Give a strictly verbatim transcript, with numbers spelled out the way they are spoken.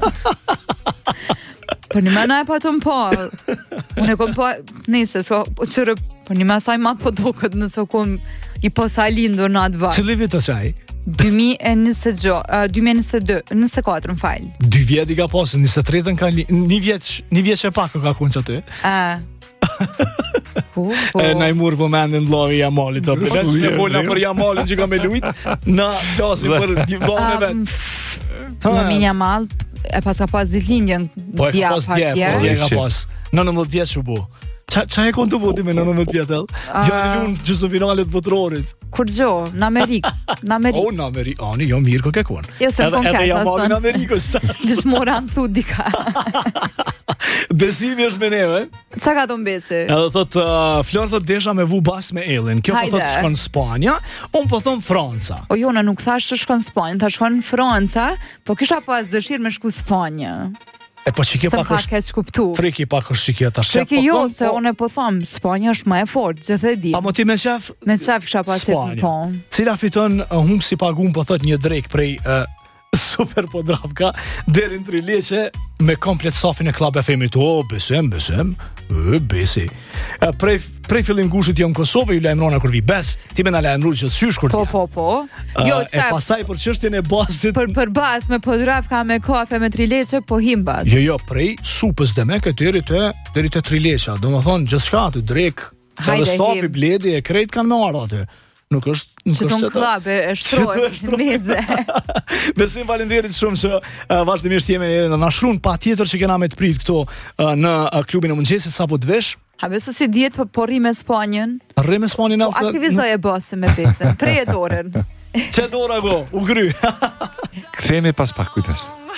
Po një mëna e pa të më po. Unë e kom po, nese, so, qërë, po një mëna saj ma po doket nëso kom i po sa lindur në atë varë. Cili vit të qaj? dy mijë e njëzet e dy, njëzet e katër në falj. Dy vjet i ka posë, njëzet e tretën ka li... Një vjet, një vjet që pak ka kun që aty. A. Uh, uh. E na i murë për mendin lovi Jamalit. E folna për Jamalin që ka me lujt, na plasim për vallën e vet. Në minja mal, e pas ka pas ditlindjen Po e dja ka pas dje, partjer. po dje ka pas. nëntëmbëdhjetë vjet që bu. Qa, qa e kon të voti me nëntëmbëdhjetë vjet edhe? Djani lunë gjusë finalet botrorit. Kur gjo, në Amerikë, në Amerikë. O, në Amerikë, ani, jo mirë ko ke kon. Jo, se Edhe, edhe Jamalin në Amerikës. Vishë mora në thu dika. Besimi është me neve. Qa ka të mbesi? Edhe thot, uh, Flor thot desha me vu bas me Ellin. Kjo po thot shkon Spanja, unë po thon Franca. O jo, në nuk thash që shkon Spanja, thash shkon Franca, po kisha pas dëshirë me shku Spanja. E po që kjo Se pak më ka është... keq kuptu. Friki pak është që kjo ta shef. Friki jo, se unë e po thom, Spanja është më e fort, gjithë e di. A mo ti me qef? Me qef kisha pas qef po. Cila fiton uh, humë si pagun po thot një drejk prej uh, Super Podravka deri në Trileqe me komplet safin e Club F M-it. O, besem, besem. E, besi. E, prej, prej fillim gushit jo në Kosovë, ju lajmërona kur vi bes, ti me na lajmëru që të sysh kur Po, po, po. Jo, e pasaj për çështjen e basit. Për, për bas, me Podravka, me kafe, me Trileqe, po him bas. Jo, jo, prej supës dhe me këtë deri te, deri te Trileqa. Do më thonë, gjithçka aty, drek, edhe stafi, bledi, e krejt kanë me ardhë aty. Nuk është... Nuk që të në klab, e shtrojë, neze. Besim falenderit shumë që uh, vazhdimisht jemi në nashrun pa tjetër që kena me të prit këto uh, në uh, klubin e mëngjesit sa po të vesh. Ha beso si djetë po, po rri me Spanjën. Rri me Spanjën po, alë. Aktivizoj e basën me pesën, prej e dorën. Që dora go, u gry. Kthehemi pas pak, kujdes.